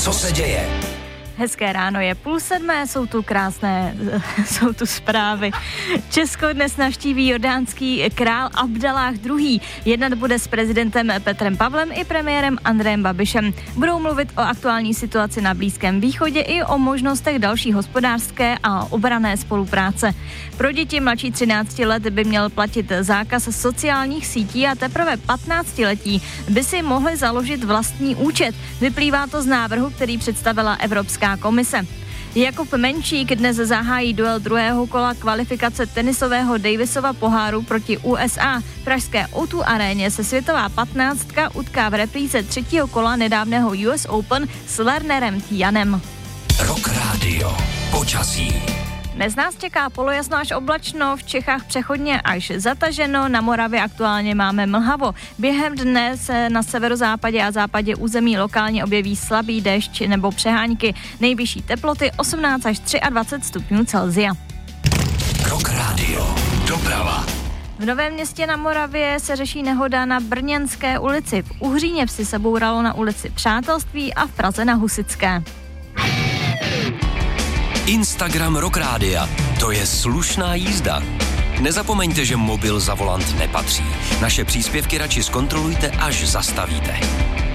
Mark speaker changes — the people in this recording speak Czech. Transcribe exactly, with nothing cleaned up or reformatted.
Speaker 1: Co se děje?
Speaker 2: Hezké ráno, je půl sedmé, jsou tu krásné, jsou tu zprávy. Česko dnes navštíví jordánský král Abdalláh druhý. Jednat bude s prezidentem Petrem Pavlem i premiérem Andrejem Babišem. Budou mluvit o aktuální situaci na Blízkém východě i o možnostech další hospodářské a obranné spolupráce. Pro děti mladší třinácti let by měl platit zákaz sociálních sítí a teprve patnáctiletí by si mohli založit vlastní účet. Vyplývá to z návrhu, který představila Evropská komise. Jakub Menčík dnes zahájí duel druhého kola kvalifikace tenisového Davisova poháru proti U S A. V pražské O dva aréně se světová patnáctka utká v repríze třetího kola nedávného U S Open s Lernerem Tianem.
Speaker 1: Rock Radio. Počasí.
Speaker 2: Dnes nás čeká polojasno až oblačno, v Čechách přechodně až zataženo, na Moravě aktuálně máme mlhavo. Během dne se na severozápadě a západě území lokálně objeví slabý déšť nebo přehánky. Nejvyšší teploty osmnáct až dvacet tři stupňů Celsia.
Speaker 1: Rock Radio. Doprava.
Speaker 2: V Novém Městě na Moravě se řeší nehoda na Brněnské ulici. V Uhříněvsi se bouralo na ulici Přátelství a v Praze na Husitské.
Speaker 1: Instagram Rock Rádia. To je slušná jízda. Nezapomeňte, že mobil za volant nepatří. Naše příspěvky radši zkontrolujte, až zastavíte.